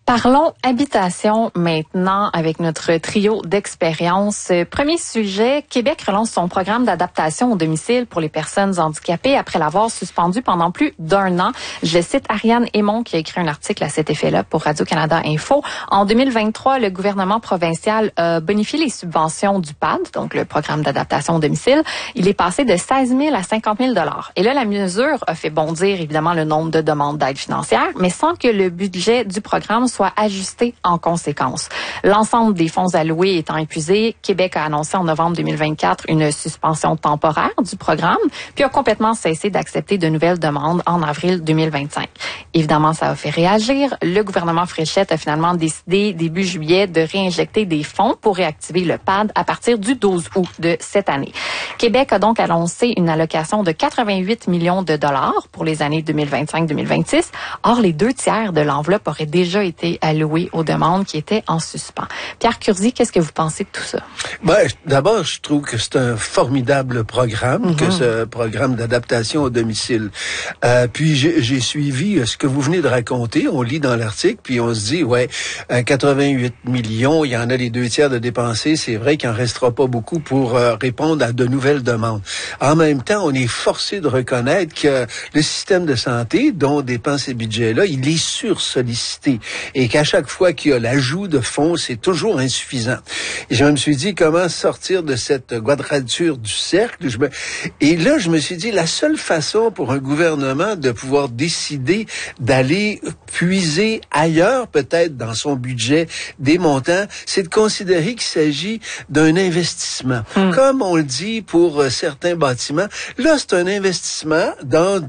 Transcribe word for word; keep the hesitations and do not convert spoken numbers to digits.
Parlons habitation maintenant avec notre trio d'expériences. Premier sujet, Québec relance son programme d'adaptation au domicile pour les personnes handicapées après l'avoir suspendu pendant plus d'un an. Je cite Ariane Aymon qui a écrit un article à cet effet-là pour Radio-Canada Info. En deux mille vingt-trois, le gouvernement provincial a bonifié les subventions du P A D, donc le programme d'adaptation au domicile. Il est passé de seize mille à cinquante mille dollars. Et là, la mesure a fait bondir évidemment le nombre de demandes d'aide financière, mais sans que le budget du programme soit soit ajusté en conséquence. L'ensemble des fonds alloués étant épuisés, Québec a annoncé en novembre deux mille vingt-quatre une suspension temporaire du programme, puis a complètement cessé d'accepter de nouvelles demandes en avril deux mille vingt-cinq. Évidemment, ça a fait réagir. Le gouvernement Fréchette a finalement décidé début juillet de réinjecter des fonds pour réactiver le P A D à partir du douze août de cette année. Québec a donc annoncé une allocation de quatre-vingt-huit millions de dollars pour les années deux mille vingt-cinq deux mille vingt-six. Or, les deux tiers de l'enveloppe auraient déjà été alloués aux demandes qui étaient en suspens. Pierre Curzi, qu'est-ce que vous pensez de tout ça? Ben, d'abord, je trouve que c'est un formidable programme, mm-hmm. que ce programme d'adaptation au domicile. Euh, puis j'ai, j'ai suivi ce que vous venez de raconter. On lit dans l'article, puis on se dit, ouais, quatre-vingt-huit millions, il y en a les deux tiers de dépensés. C'est vrai qu'il en restera pas beaucoup pour euh, répondre à de nouvelles demandes. En même temps, on est forcé de reconnaître que le système de santé, dont dépend ces budgets-là, il est sursollicité. Et qu'à chaque fois qu'il y a l'ajout de fonds, c'est toujours insuffisant. Et je me suis dit, comment sortir de cette quadrature du cercle? Je me... Et là, je me suis dit, la seule façon pour un gouvernement de pouvoir décider d'aller puiser ailleurs, peut-être dans son budget, des montants, c'est de considérer qu'il s'agit d'un investissement. Hum. Comme on le dit pour certains bâtiments, là, c'est un investissement dans